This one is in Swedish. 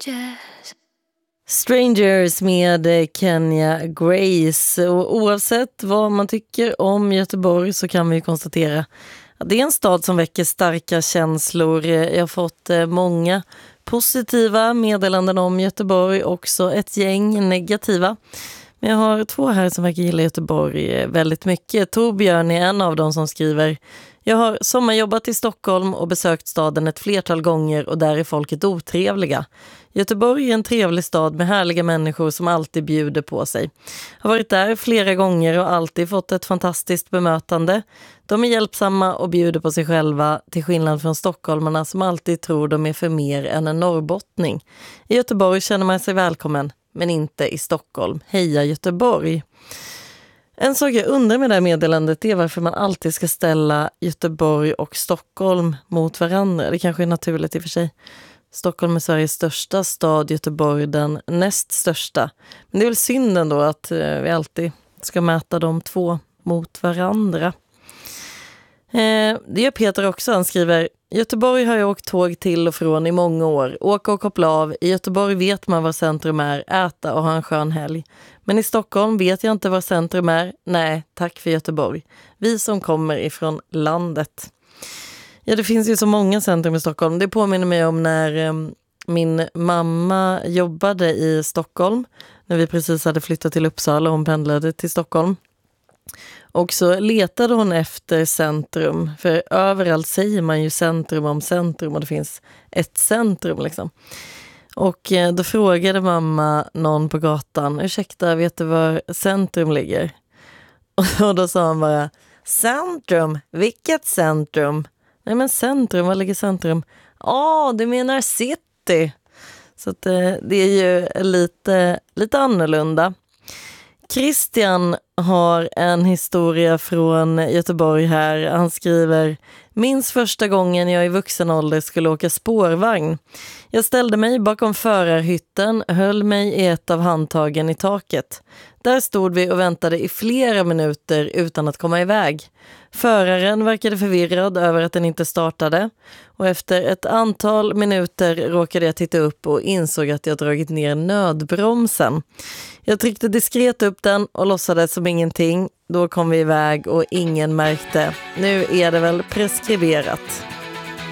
Strangers med Kenya Grace. Och oavsett vad man tycker om Göteborg så kan vi konstatera att det är en stad som väcker starka känslor. Jag har fått många positiva meddelanden om Göteborg, också ett gäng negativa. Men jag har 2 här som verkar gilla Göteborg väldigt mycket. Torbjörn är en av dem som skriver: jag har sommarjobbat i Stockholm och besökt staden ett flertal gånger och där är folket otrevliga. Göteborg är en trevlig stad med härliga människor som alltid bjuder på sig. Har varit där flera gånger och alltid fått ett fantastiskt bemötande. De är hjälpsamma och bjuder på sig själva, till skillnad från stockholmarna som alltid tror de är för mer än en norrbottning. I Göteborg känner man sig välkommen, men inte i Stockholm. Heja Göteborg! En sak jag undrar med det här meddelandet är varför man alltid ska ställa Göteborg och Stockholm mot varandra. Det kanske är naturligt i och för sig. Stockholm är Sveriges största stad, Göteborg den näst största. Men det är väl synd ändå att vi alltid ska mäta de 2 mot varandra. Det gör Peter också. Han skriver: Göteborg har jag åkt tåg till och från i många år. Åka och koppla av. I Göteborg vet man var centrum är, äta och ha en skön helg. Men i Stockholm vet jag inte var centrum är. Nej, tack för Göteborg. Vi som kommer ifrån landet. Ja, det finns ju så många centrum i Stockholm. Det påminner mig om när min mamma jobbade i Stockholm. När vi precis hade flyttat till Uppsala och hon pendlade till Stockholm. Och så letade hon efter centrum. För överallt säger man ju centrum om centrum och det finns ett centrum liksom. Och då frågade mamma någon på gatan: ursäkta, vet du var centrum ligger? Och då sa han bara: centrum? Vilket centrum? Nej men centrum, var ligger centrum? Du menar city. Så att, det är ju lite annorlunda. Christian har en historia från Göteborg här. Han skriver: minns första gången jag i vuxen ålder skulle åka spårvagn. Jag ställde mig bakom förarhytten, höll mig i ett av handtagen i taket. Där stod vi och väntade i flera minuter utan att komma iväg. Föraren verkade förvirrad över att den inte startade. Och efter ett antal minuter råkade jag titta upp och insåg att jag dragit ner nödbromsen. Jag tryckte diskret upp den och låtsades som ingenting. Då kom vi iväg och ingen märkte. Nu är det väl preskriberat.